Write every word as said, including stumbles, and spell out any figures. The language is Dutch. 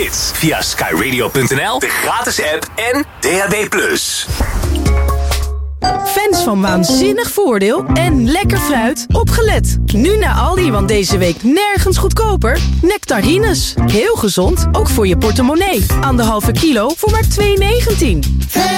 hits via sky radio punt n l, de gratis app en D A B plus. Fans van waanzinnig voordeel en lekker fruit, opgelet. Nu naar Aldi, want deze week nergens goedkoper. Nectarines, heel gezond, ook voor je portemonnee. Anderhalve kilo voor maar twee negentien.